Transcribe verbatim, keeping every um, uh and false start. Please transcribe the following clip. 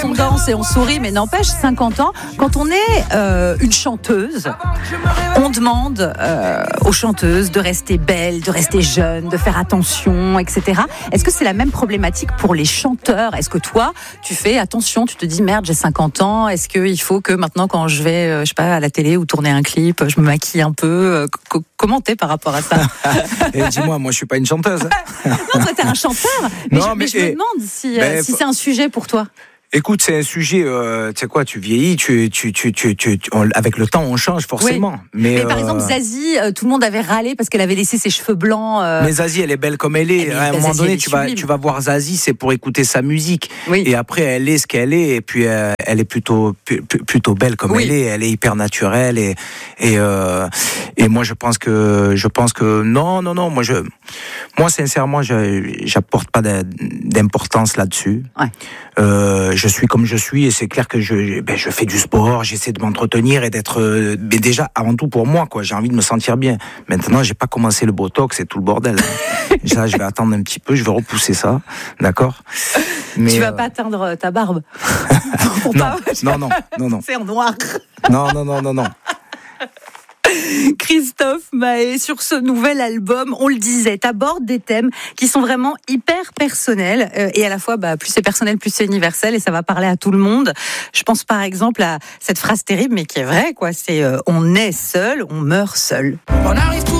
On danse et on sourit, mais n'empêche, cinquante ans, quand on est euh, une chanteuse, on demande euh, aux chanteuses de rester belles, de rester jeunes, de faire attention, et cetera. Est-ce que c'est la même problématique pour les chanteurs ? Est-ce que toi, tu fais attention, tu te dis merde, j'ai cinquante ans, est-ce qu'il faut que maintenant quand je vais, euh, je sais pas, à la télé ou tourner un clip, je me maquille un peu euh, c- Comment t'es par rapport à ça ? Et dis-moi, moi je suis pas une chanteuse. Non, toi t'es un chanteur, mais, Non, je, mais mais je me et- demande si, euh, ben, si c'est un sujet pour toi. Écoute, c'est un sujet, euh, tu sais quoi, tu vieillis, tu, tu, tu, tu, tu, tu- on- avec le temps on change forcément. Oui. Mais, Mais par euh, exemple, Zazie, euh, tout le monde avait râlé parce qu'elle avait laissé ses cheveux blancs. euh, Mais Zazie, elle est belle comme elle est. Elle est- à un Zazie, moment donné, elle est tu vas, sublime. tu vas voir Zazie, c'est pour écouter sa musique. Oui. Et après, elle est ce qu'elle est. Et puis, euh, elle est plutôt, pu- pu- plutôt belle comme Oui. elle est. Elle est hyper naturelle. Et, et, euh, et moi, je pense que, je pense que non, non, non. Moi, je, moi, sincèrement, je, j'apporte pas de- d'importance là-dessus. Ouais. Euh, je suis comme je suis et c'est clair que je, ben, je fais du sport, j'essaie de m'entretenir et d'être, euh, mais déjà avant tout pour moi, quoi. J'ai envie de me sentir bien. Maintenant, j'ai pas commencé le botox et tout le bordel. Hein. Ça, je vais attendre un petit peu, je vais repousser ça, d'accord. Mais Tu vas euh, pas teindre ta barbe. Pour non, pas- non, non, non, non, C'est en noir. non, non, non, non, non. Christophe Mahé, sur ce nouvel album, on le disait, t'abordes des thèmes qui sont vraiment hyper personnels euh, et à la fois, bah, plus c'est personnel, plus c'est universel et ça va parler à tout le monde. Je pense par exemple à cette phrase terrible, mais qui est vraie, quoi. C'est euh, on est seul, on meurt seul. On arrive tous